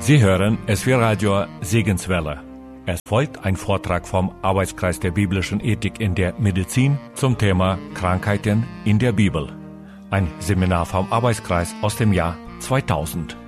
Sie hören SW Radio Segenswelle. Es folgt ein Vortrag vom Arbeitskreis der biblischen Ethik in der Medizin zum Thema Krankheiten in der Bibel. Ein Seminar vom Arbeitskreis aus dem Jahr 2000.